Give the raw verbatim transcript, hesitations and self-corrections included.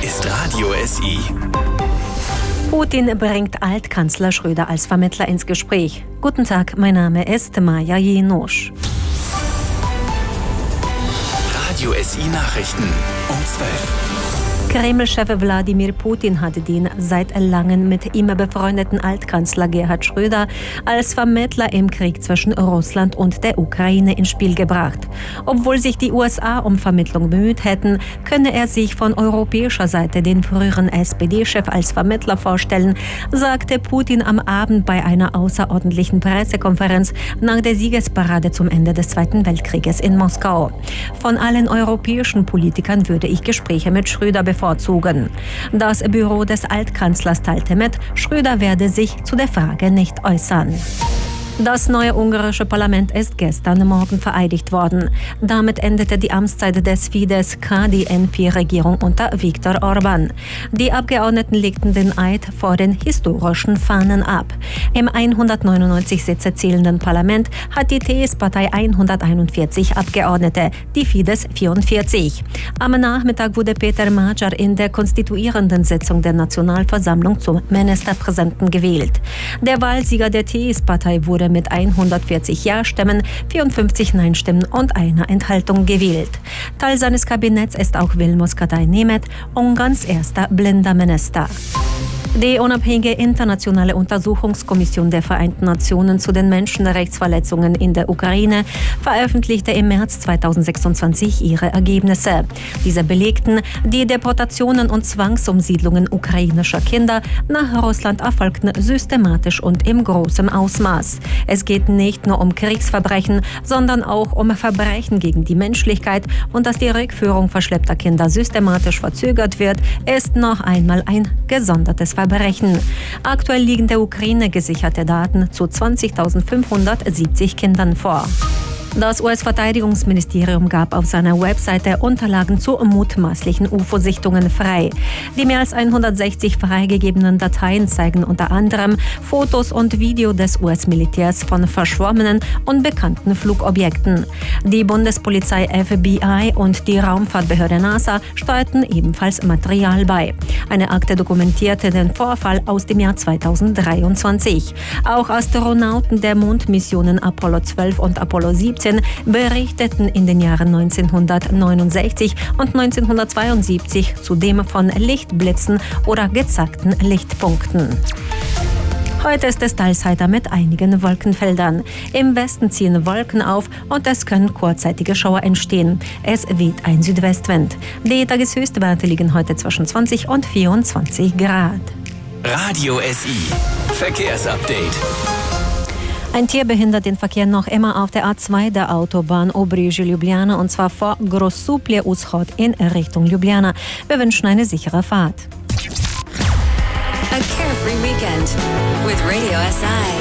ist Radio S I. Putin bringt Altkanzler Schröder als Vermittler ins Gespräch. Guten Tag, mein Name ist Maja Jenosch. Radio S I Nachrichten um zwölf. Kreml-Chef Wladimir Putin hat den seit langem mit ihm befreundeten Altkanzler Gerhard Schröder als Vermittler im Krieg zwischen Russland und der Ukraine ins Spiel gebracht. Obwohl sich die U S A um Vermittlung bemüht hätten, könne er sich von europäischer Seite den früheren S P D-Chef als Vermittler vorstellen, sagte Putin am Abend bei einer außerordentlichen Pressekonferenz nach der Siegesparade zum Ende des Zweiten Weltkrieges in Moskau. Von allen europäischen Politikern würde ich Gespräche mit Schröder bevorzugen. Das Büro des Altkanzlers teilte mit, Schröder werde sich zu der Frage nicht äußern. Das neue ungarische Parlament ist gestern Morgen vereidigt worden. Damit endete die Amtszeit des Fidesz-K D N P-Regierung unter Viktor Orban. Die Abgeordneten legten den Eid vor den historischen Fahnen ab. Im hundertneunundneunzig Sitze zählenden Parlament hat die T S-Partei hunderteinundvierzig Abgeordnete, die Fidesz vierundvierzig. Am Nachmittag wurde Peter Magyar in der konstituierenden Sitzung der Nationalversammlung zum Ministerpräsidenten gewählt. Der Wahlsieger der T S-Partei wurde mit hundertvierzig Ja-Stimmen, vierundfünfzig Nein-Stimmen und einer Enthaltung gewählt. Teil seines Kabinetts ist auch Vilmos Katai-Nemeth, Ungarns erster blinder Minister. Die unabhängige internationale Untersuchungskommission der Vereinten Nationen zu den Menschenrechtsverletzungen in der Ukraine veröffentlichte im März zweitausendsechsundzwanzig ihre Ergebnisse. Diese belegten, die Deportationen und Zwangsumsiedlungen ukrainischer Kinder nach Russland erfolgten systematisch und im großen Ausmaß. Es geht nicht nur um Kriegsverbrechen, sondern auch um Verbrechen gegen die Menschlichkeit, und dass die Rückführung verschleppter Kinder systematisch verzögert wird, ist noch einmal ein gesondertes Verbrechen. Aktuell liegen der Ukraine gesicherte Daten zu zwanzigtausendfünfhundertsiebzig Kindern vor. Das U S-Verteidigungsministerium gab auf seiner Webseite Unterlagen zu mutmaßlichen U F O-Sichtungen frei. Die mehr als hundertsechzig freigegebenen Dateien zeigen unter anderem Fotos und Video des U S-Militärs von verschwommenen und bekannten Flugobjekten. Die Bundespolizei F B I und die Raumfahrtbehörde NASA steuerten ebenfalls Material bei. Eine Akte dokumentierte den Vorfall aus dem Jahr zweitausenddreiundzwanzig. Auch Astronauten der Mondmissionen Apollo zwölf und Apollo siebzehn berichteten in den Jahren neunzehnhundertneunundsechzig und neunzehnhundertzweiundsiebzig zudem von Lichtblitzen oder gezackten Lichtpunkten. Heute ist es teils heiter mit einigen Wolkenfeldern. Im Westen ziehen Wolken auf und es können kurzzeitige Schauer entstehen. Es weht ein Südwestwind. Die Tageshöchstwerte liegen heute zwischen zwanzig und vierundzwanzig Grad. Radio S I Verkehrsupdate. Ein Tier behindert den Verkehr noch immer auf der A zwei der Autobahn Obrije-Ljubljana, und zwar vor Grosuplje-Uschod in Richtung Ljubljana. Wir wünschen eine sichere Fahrt. A carefree weekend with Radio S I.